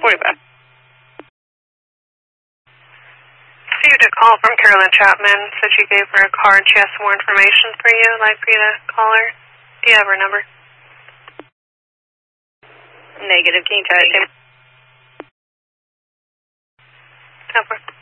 45. Received a call from Carolyn Chapman. Said she gave her a card. She has some more information for you. I'd like for you to call her. Do you have her number? Negative. Can you try it again? Number.